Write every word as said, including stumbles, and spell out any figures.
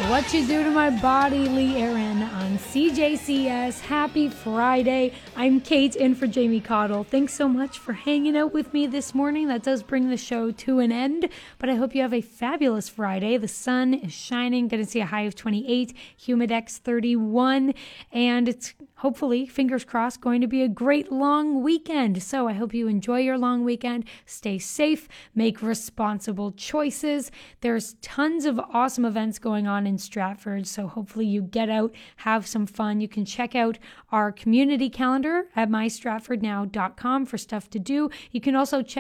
What You Do to My Body, Lee Aaron on C J C S. Happy Friday. I'm Kate in for Jamie Cottle. Thanks so much for hanging out with me this morning. That does bring the show to an end, but I hope you have a fabulous Friday. The sun is shining. Going to see a high of twenty-eight, humidex thirty-one, and it's hopefully, fingers crossed, going to be a great long weekend. So I hope you enjoy your long weekend. Stay safe. Make responsible choices. There's tons of awesome events going on in Stratford, so hopefully you get out, have some fun. You can check out our community calendar at my stratford now dot com for stuff to do. You can also check